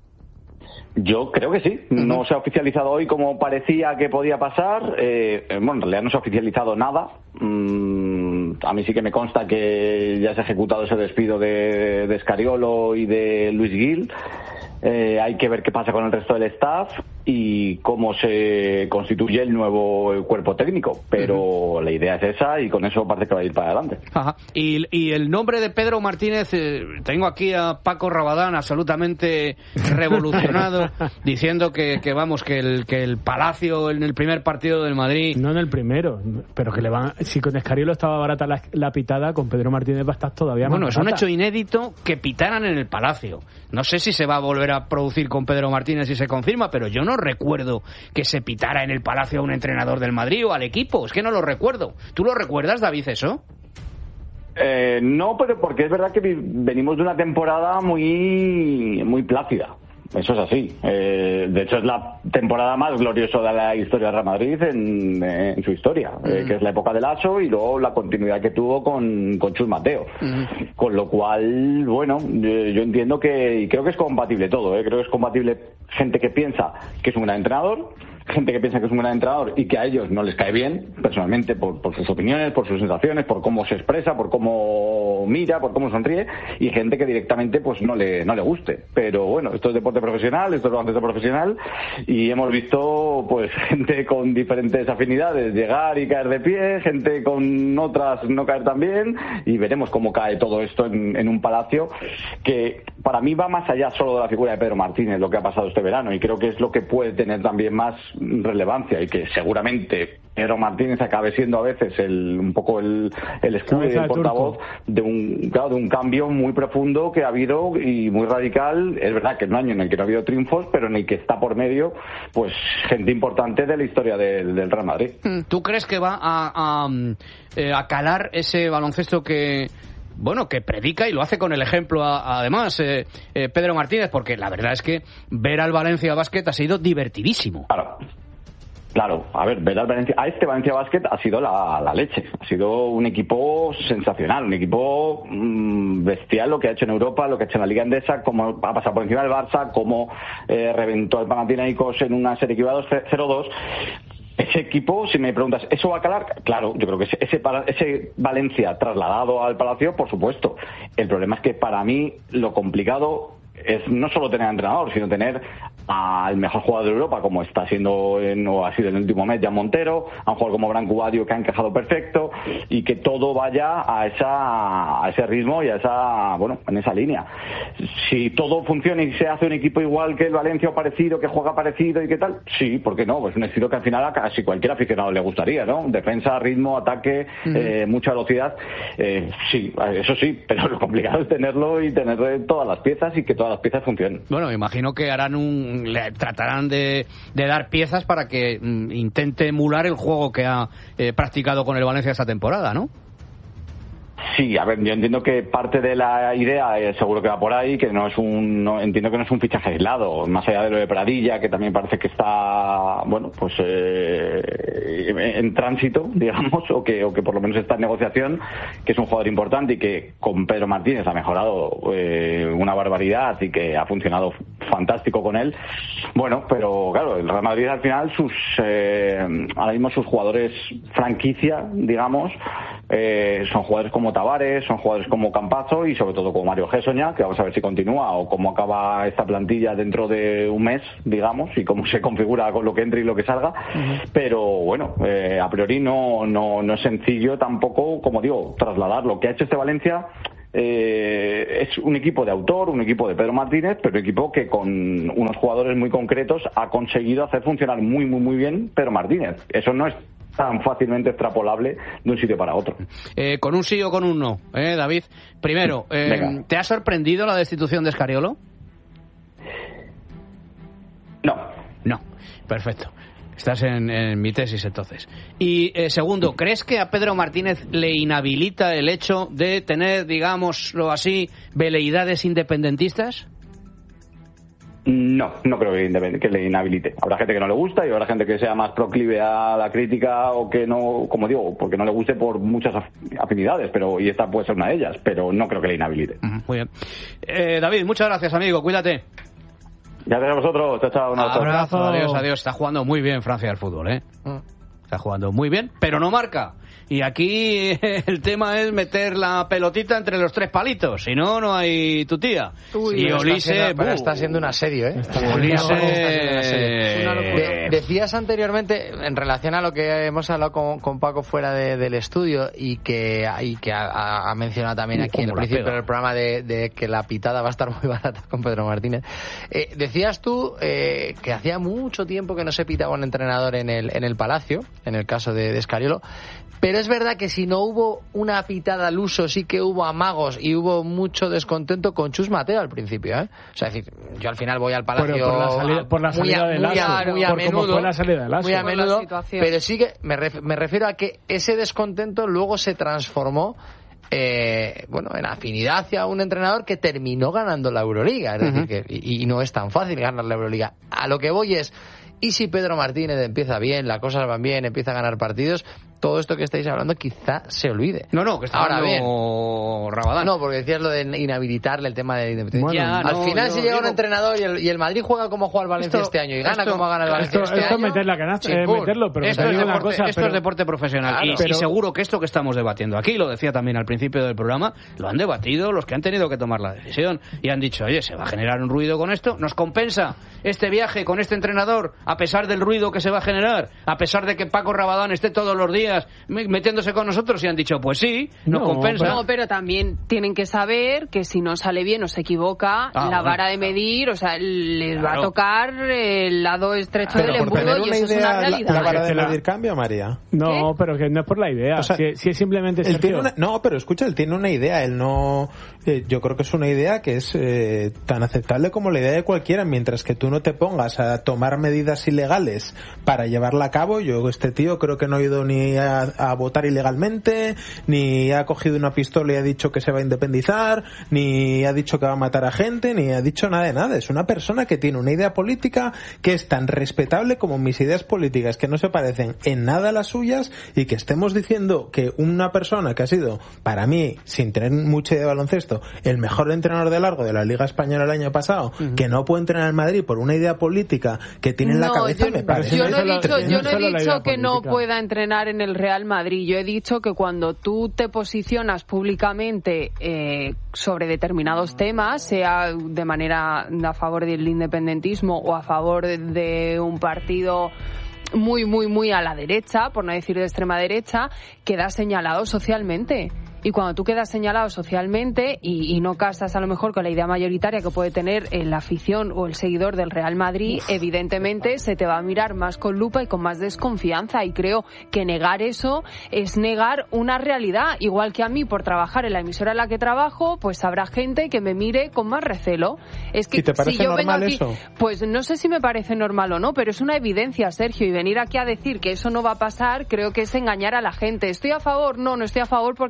Yo creo que sí. No se ha oficializado hoy como parecía que podía pasar. Eh, bueno, en realidad no se ha oficializado nada. Mm, a mí sí que me consta que ya se ha ejecutado ese despido de, de Scariolo y de Luis Gil. Eh, hay que ver qué pasa con el resto del staff y cómo se constituye el nuevo cuerpo técnico, pero uh-huh. la idea es esa y con eso parece que va a ir para adelante. Ajá. Y, y el nombre de Pedro Martínez, eh, tengo aquí a Paco Rabadán absolutamente revolucionado diciendo que, que vamos, que el, que el Palacio en el primer partido del Madrid... No en el primero, pero que le van... Si con Escariolo estaba barata la, la pitada, con Pedro Martínez va a estar todavía bueno, más barata. Bueno, es un hecho inédito que pitaran en el Palacio. No sé si se va a volver a producir con Pedro Martínez si se confirma, pero yo no recuerdo que se pitara en el Palacio a un entrenador del Madrid o al equipo. Es que no lo recuerdo. ¿Tú lo recuerdas, David, eso? Eh, no, pero porque es verdad que venimos de una temporada muy, muy plácida. Eso es así. Eh, de hecho, es la temporada más gloriosa de la historia de Real Madrid en, en su historia, mm. eh, que es la época del Lasso y luego la continuidad que tuvo con, con Chus Mateo. Mm. Con lo cual, bueno, yo, yo entiendo que, y creo que es compatible todo, eh, creo que es compatible gente que piensa que es un gran entrenador, gente que piensa que es un gran entrenador y que a ellos no les cae bien, personalmente, por, por sus opiniones, por sus sensaciones, por cómo se expresa, por cómo mira, por cómo sonríe, y gente que directamente pues no le, no le guste. Pero bueno, esto es deporte profesional, esto es baloncesto profesional, y hemos visto pues gente con diferentes afinidades llegar y caer de pie, gente con otras no caer tan bien, y veremos cómo cae todo esto en, en un Palacio que para mí va más allá solo de la figura de Pedro Martínez, lo que ha pasado este verano, y creo que es lo que puede tener también más relevancia y que seguramente Pedro Martínez acabe siendo a veces el, un poco el, el escudo y el portavoz de un, claro, de un cambio muy profundo que ha habido y muy radical. Es verdad que es un año en el que no ha habido triunfos, pero en el que está por medio pues gente importante de la historia del, del Real Madrid. ¿Tú crees que va a, a, a calar ese baloncesto que bueno, que predica y lo hace con el ejemplo a, además eh, eh, Pedro Martínez? Porque la verdad es que ver al Valencia Basket ha sido divertidísimo. Claro. Claro, a ver, ver al Valencia, a este Valencia Basket ha sido la, la leche, ha sido un equipo sensacional, un equipo mmm, bestial lo que ha hecho en Europa, lo que ha hecho en la Liga Endesa, cómo ha pasado por encima del Barça, cómo eh, reventó el Panathinaikos en una serie que iba cero dos. Ese equipo, si me preguntas, ¿eso va a calar? Claro, yo creo que ese, ese, ese Valencia trasladado al Palacio, por supuesto. El problema es que para mí lo complicado es no solo tener entrenador, sino tener al mejor jugador de Europa, como está siendo en, o ha sido en el último mes, Jan Montero, a un jugador como Branco Badio que ha encajado perfecto, y que todo vaya a esa a ese ritmo y a esa, bueno, en esa línea. Si todo funciona y se hace un equipo igual que el Valencia o parecido, que juega parecido y qué tal, sí, ¿por qué no? Pues un estilo que al final a casi cualquier aficionado le gustaría, ¿no? Defensa, ritmo, ataque, mm. eh, mucha velocidad, eh, sí, eso sí, pero lo complicado es tenerlo y tener todas las piezas y que todas las piezas funcionen. Bueno, me imagino que harán un le tratarán de, de dar piezas para que mm, intente emular el juego que ha eh, practicado con el Valencia esta temporada, ¿no? Sí, a ver, yo entiendo que parte de la idea eh, seguro que va por ahí, que no es un, no, entiendo que no es un fichaje aislado, más allá de lo de Pradilla, que también parece que está, bueno, pues eh, en tránsito, digamos, o que, o que por lo menos está en negociación, que es un jugador importante y que con Pedro Martínez ha mejorado eh, una barbaridad y que ha funcionado fantástico con él. Bueno, pero claro, el Real Madrid al final, sus eh, ahora mismo sus jugadores franquicia, digamos, eh, son jugadores como Tavares, son jugadores como Campazzo y sobre todo como Mario Gessoña, que vamos a ver si continúa o cómo acaba esta plantilla dentro de un mes, digamos, y cómo se configura con lo que entre y lo que salga. Uh-huh. Pero bueno, eh, a priori no, no, no es sencillo tampoco, como digo, trasladar lo que ha hecho este Valencia. Eh, es un equipo de autor, un equipo de Pedro Martínez, pero un equipo que con unos jugadores muy concretos ha conseguido hacer funcionar muy, muy, muy bien Pedro Martínez. Eso no es tan fácilmente extrapolable de un sitio para otro. Eh, ¿Con un sí o con un no, eh, David? Primero, eh, ¿te ha sorprendido la destitución de Scariolo? No. No, perfecto. Estás en, en mi tesis, entonces. Y, eh, segundo, ¿crees que a Pedro Martínez le inhabilita el hecho de tener, digámoslo así, veleidades independentistas? No, no creo que, que le inhabilite. Habrá gente que no le gusta y habrá gente que sea más proclive a la crítica o que no, como digo, porque no le guste por muchas afinidades, pero y esta puede ser una de ellas, pero no creo que le inhabilite. Uh-huh, muy bien. Eh, David, muchas gracias, amigo. Cuídate. Gracias a vosotros. Chao, chao. Un abrazo. Abrazo. Adiós, adiós. Está jugando muy bien Francia al fútbol, ¿eh? Uh. Está jugando muy bien, pero no marca. Y aquí el tema es meter la pelotita entre los tres palitos, si no, no hay tu tía. Uy, y Olise... Está, está siendo un asedio, ¿eh? Olise... De, decías anteriormente, en relación a lo que hemos hablado con, con Paco fuera de, del estudio, y que, y que ha, ha mencionado también aquí en el principio del programa de, de que la pitada va a estar muy barata con Pedro Martínez. Eh, decías tú eh, que hacía mucho tiempo que no se pitaba un entrenador en el, en el Palacio, en el caso de, de Scariolo. Pero es verdad que si no hubo una pitada al uso, sí que hubo amagos y hubo mucho descontento con Chus Mateo al principio, ¿eh? O sea, es decir, yo al final voy al Palacio por la salida, por la salida muy a, de muy Lasso, a, muy a por menudo, cómo fue la salida de Lasso. muy a menudo, pero sí que me, ref, me refiero a que ese descontento luego se transformó Eh, bueno, en afinidad hacia un entrenador que terminó ganando la Euroliga, es uh-huh. decir, que, y, y no es tan fácil ganar la Euroliga. A lo que voy es, y si Pedro Martínez empieza bien, las cosas van bien, empieza a ganar partidos, todo esto que estáis hablando quizá se olvide. No, no, que está ahora bien. Rabadán. No, porque decías lo de inhabilitarle el tema de independencia. Bueno, ya, al no, final, yo, si llega digo, un entrenador y el, y el Madrid juega como juega el Valencia esto, este año y gana esto, como gana el Valencia esto, este esto año. Es meter la canasta, eh, meterlo, pero esto, es deporte, una cosa, esto pero... es deporte profesional. Claro, y, pero... y seguro que esto que estamos debatiendo aquí, lo decía también al principio del programa, lo han debatido los que han tenido que tomar la decisión y han dicho, oye, se va a generar un ruido con esto, ¿nos compensa este viaje con este entrenador a pesar del ruido que se va a generar, a pesar de que Paco Rabadán esté todos los días metiéndose con nosotros? Y han dicho, pues sí, nos no, compensa. No, pero también tienen que saber que si no sale bien o se equivoca, ah, la bueno, vara de medir, o sea, les claro. va a tocar el lado estrecho pero del embudo y eso idea, es una realidad. ¿La, la vara de medir cambia, María? No, ¿Qué? pero que no es por la idea. O sea, si, si es simplemente él tiene una, no, pero escucha, él tiene una idea. Él no... Eh, yo creo que es una idea que es eh, tan aceptable como la idea de cualquiera. Mientras que tú no te pongas a tomar medidas ilegales para llevarla a cabo, yo este tío creo que no ha ido ni a, a votar ilegalmente, ni ha cogido una pistola y ha dicho que se va a independizar, ni ha dicho que va a matar a gente, ni ha dicho nada de nada. Es una persona que tiene una idea política que es tan respetable como mis ideas políticas, que no se parecen en nada a las suyas, y que estemos diciendo que una persona que ha sido, para mí, sin tener mucha idea de baloncesto, el mejor entrenador de largo de la Liga Española el año pasado, uh-huh. que no puede entrenar en Madrid por una idea política que tiene en la no, cabeza, yo, me parece. Yo no he dicho, yo no he dicho que política. no pueda entrenar en el Real Madrid. Yo he dicho que cuando tú te posicionas públicamente eh, sobre determinados temas, sea de manera a favor del independentismo o a favor de, de un partido muy, muy, muy a la derecha, por no decir de extrema derecha, queda señalado socialmente. Y cuando tú quedas señalado socialmente y, y no casas a lo mejor con la idea mayoritaria que puede tener la afición o el seguidor del Real Madrid, evidentemente se te va a mirar más con lupa y con más desconfianza. Y creo que negar eso es negar una realidad. Igual que a mí, por trabajar en la emisora en la que trabajo, pues habrá gente que me mire con más recelo. Es que ¿Y te parece si yo normal vengo aquí, eso? pues no sé si me parece normal o no, pero es una evidencia, Sergio. Y venir aquí a decir que eso no va a pasar, creo que es engañar a la gente. ¿Estoy a favor? No, no estoy a favor, porque creo que lo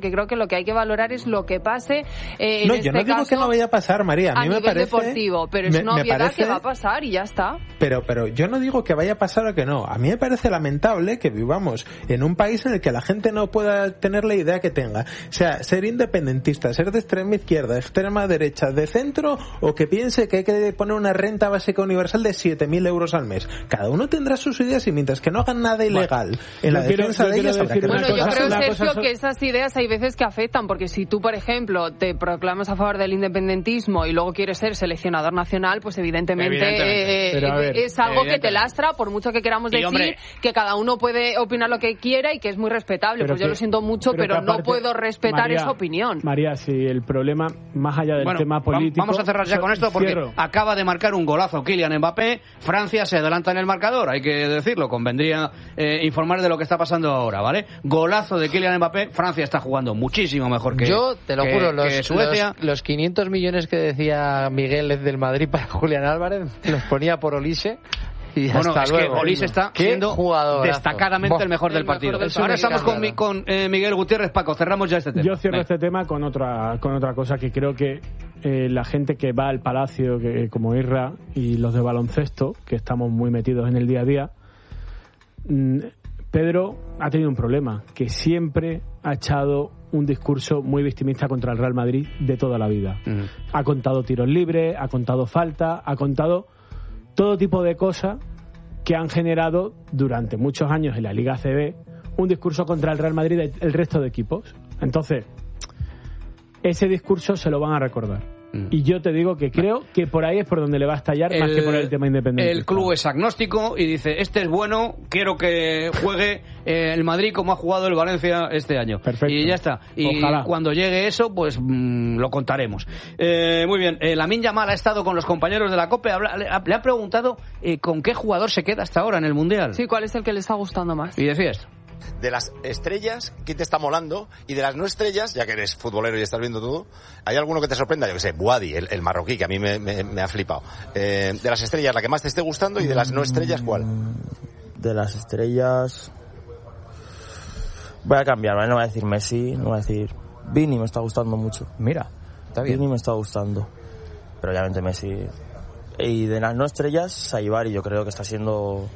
lo que hay que valorar es lo que pase eh, en no, este yo no digo caso, que no vaya a pasar, María. A mí a me nivel parece deportivo, pero es me, una me obviedad parece, que va a pasar y ya está. Pero, pero yo no digo que vaya a pasar o que no. A mí me parece lamentable que vivamos en un país en el que la gente no pueda tener la idea que tenga. O sea, ser independentista, ser de extrema izquierda, extrema derecha, de centro, o que piense que hay que poner una renta básica universal de siete mil euros al mes. Cada uno tendrá sus ideas y mientras que no hagan nada ilegal bueno, en la quiero, defensa de ellas habrá que Bueno, yo creo, Sergio, so... que esas ideas hay veces que afectan, porque si tú, por ejemplo, te proclamas a favor del independentismo y luego quieres ser seleccionador nacional, pues evidentemente, evidentemente. Eh, ver, es algo que te lastra, por mucho que queramos y decir hombre, que cada uno puede opinar lo que quiera y que es muy respetable. Pues que, yo lo siento mucho, pero, pero aparte, no puedo respetar María, esa opinión. María, si el problema, más allá del bueno, tema político... Vamos a cerrar ya con esto porque cierro. acaba de marcar un golazo Kylian Mbappé. Francia se adelanta en el marcador, hay que decirlo, convendría eh, informar de lo que está pasando ahora, ¿vale? Golazo de Kylian Mbappé, Francia está jugando muchísimo mejor que Yo, te lo que, juro, los, que Suecia. Los, los quinientos millones que decía Miguel del Madrid para Julián Álvarez, los ponía por Olise. Y bueno, hasta es luego. que Olise está siendo jugadorazo. destacadamente el mejor del el partido. Mejor del Ahora estamos con, mi, con eh, Miguel Gutiérrez. Paco, cerramos ya este tema. Yo cierro Ven. este tema con otra con otra cosa que creo que eh, la gente que va al Palacio, que como Irra y los de baloncesto, que estamos muy metidos en el día a día, mmm, Pedro ha tenido un problema, que siempre ha echado un discurso muy victimista contra el Real Madrid de toda la vida. Mm. Ha contado tiros libres, ha contado falta, ha contado todo tipo de cosas que han generado durante muchos años en la Liga A C B un discurso contra el Real Madrid y el resto de equipos. Entonces, ese discurso se lo van a recordar. Y yo te digo que creo que por ahí es por donde le va a estallar el, más que por el tema independiente. El club es agnóstico y dice, este es bueno, quiero que juegue eh, el Madrid como ha jugado el Valencia este año. Perfecto. Y ya está. Y Ojalá. cuando llegue eso, pues mmm, lo contaremos. Eh, muy bien, eh, Lamine Yamal ha estado con los compañeros de la COPE, habla, le, le ha preguntado eh, con qué jugador se queda hasta ahora en el Mundial. Sí, ¿cuál es el que le está gustando más? Y decía esto. De las estrellas, ¿quién te está molando? Y de las no estrellas, ya que eres futbolero y estás viendo todo, ¿hay alguno que te sorprenda? Yo que sé, Buadi, el, el marroquí, que a mí me, me, me ha flipado. Eh, de las estrellas, la que más te esté gustando, y de las no estrellas, ¿cuál? De las estrellas... Voy a cambiar, ¿vale? No voy a decir Messi, no voy a decir... Vini me está gustando mucho. Mira, está bien. Vini me está gustando. Pero obviamente Messi... Y de las no estrellas, Saibari, yo creo que está siendo...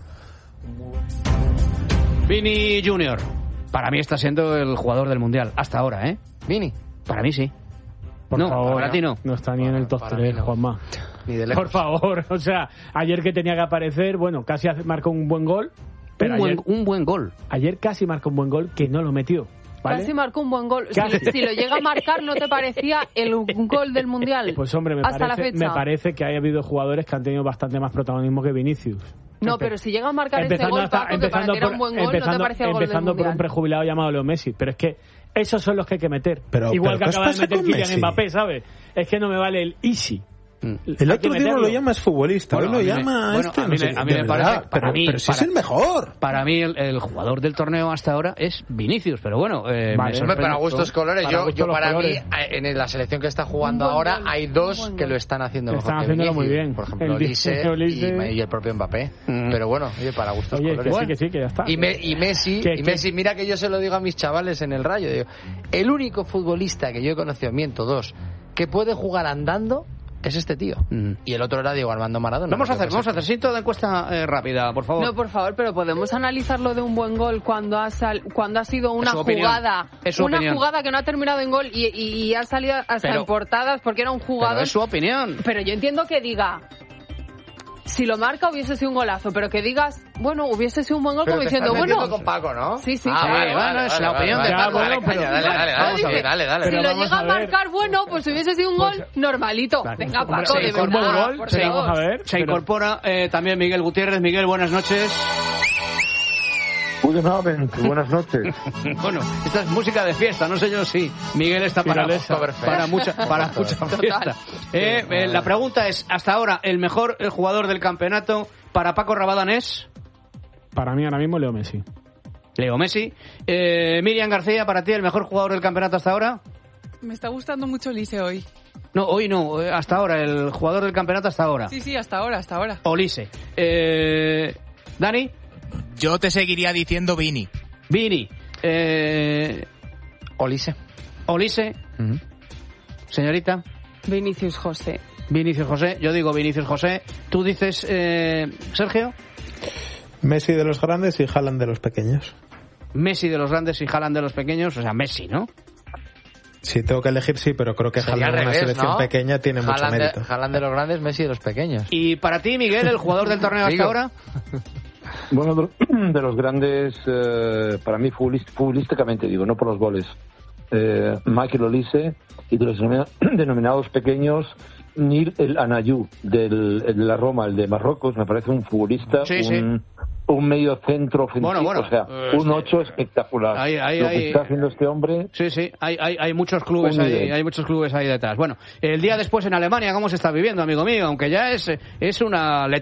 Vini Junior, para mí está siendo el jugador del Mundial, hasta ahora, ¿eh? Vini. Para mí sí. Por no, favor, para ti no. No está ni en el top tres, no. Juanma. Ni de lejos. Por favor, o sea, ayer que tenía que aparecer, bueno, casi marcó un buen gol. Pero un, ayer, buen, un buen gol. Ayer casi marcó un buen gol que no lo metió. ¿Vale? Casi marcó un buen gol. Si, si lo llega a marcar, ¿no te parecía el gol del Mundial? Pues hombre, me, hasta parece, la fecha? me parece que ha habido jugadores que han tenido bastante más protagonismo que Vinicius. No, pero si llega a marcar ese gol, hasta, Paco, que para ti era un buen gol, ¿no te parecía el gol del Empezando por un prejubilado llamado Leo Messi. Pero es que esos son los que hay que meter. Pero, Igual pero que acaba de meter Kylian Mbappé, ¿sabes? Es que no me vale el easy. El otro día no lo llamas futbolista, bueno, hoy lo llama me, este. Bueno, a mí, no sé, me, a mí me parece. Verdad, para pero, mí, pero si para, es el mejor. Para mí, el, el jugador del torneo hasta ahora es Vinicius, pero bueno. Eh, vale, me para gustos colores. Para yo, gustos yo para colores. mí, en la selección que está jugando ahora, gol, hay dos que lo están haciendo mejor. Están haciéndolo muy bien. Por ejemplo, Olise y, y el propio Mbappé. Mm. Pero bueno, oye, para gustos oye, colores. Que sí, que sí, que ya está. Y, me, y Messi, ¿Qué, y Messi qué? Mira que yo se lo digo a mis chavales en el Rayo. Digo, el único futbolista que yo he conocido, miento, dos, que puede jugar andando es este tío. Mm. Y el otro era Diego Armando Maradona. Vamos a hacer, vamos a hacer cinto de encuesta eh, rápida, por favor. No, por favor, pero podemos analizarlo de un buen gol cuando ha sal, cuando ha sido una jugada, una opinión. jugada que no ha terminado en gol y, y, y ha salido hasta pero, en portadas porque era un jugador. Pero es su opinión. Pero yo entiendo que diga, si lo marca hubiese sido un golazo, pero que digas, bueno, hubiese sido un buen gol, pero como diciendo, bueno, con Paco, ¿no? Sí, sí, ah, claro. Vale, vale, vale, es la opinión vale, de Paco. Vale, vale, pero, dale, dale, dale, vamos a ver, dale, dale. Si pero lo llega a, a marcar, bueno, pues hubiese sido un gol pues, normalito. Vale, Venga, hombre, Paco, de verdad. Gol, por se, vamos a ver, se pero... incorpora eh, también Miguel Gutiérrez. Miguel, buenas noches. Guten Abend, buenas noches. Bueno, esta es música de fiesta, no sé yo si Miguel está para, para mucha, para mucha fiesta. Eh, eh, la pregunta es, hasta ahora, ¿el mejor el jugador del campeonato para Paco Rabadán es? Para mí ahora mismo Leo Messi. Leo Messi. Eh, Miriam García, para ti, ¿el mejor jugador del campeonato hasta ahora? Me está gustando mucho Olise hoy. No, hoy no, hasta ahora, el jugador del campeonato hasta ahora. Sí, sí, hasta ahora, hasta ahora. Olise. Eh, ¿Dani? Yo te seguiría diciendo Vini. Vini. Eh, Olise. Olise. Uh-huh. Señorita. Vinicius José. Vinicius José. Yo digo Vinicius José. ¿Tú dices, eh, Sergio? Messi de los grandes y Haaland de los pequeños. Messi de los grandes y Haaland de los pequeños. O sea, Messi, ¿no? Si tengo que elegir, sí, pero creo que Haaland en una selección ¿no? pequeña tiene Haaland mucho mérito. De, Haaland de los grandes, Messi de los pequeños. ¿Y para ti, Miguel, el jugador del torneo hasta ahora? Bueno, de los grandes, eh, para mí futbolist, futbolísticamente digo, no por los goles, eh, Michael Olise, y de los denominados pequeños, Nil El Anayú, del, el de la Roma, el de Marruecos, me parece un futbolista, sí, un, sí. un medio centro ofensivo, bueno, bueno, o sea, eh, un ocho espectacular. Hay, hay, Lo que hay, está haciendo este hombre... Sí, sí, hay, hay, hay muchos clubes ahí, hay muchos clubes ahí detrás. Bueno, el día después en Alemania, ¿cómo se está viviendo, amigo mío? Aunque ya es, es una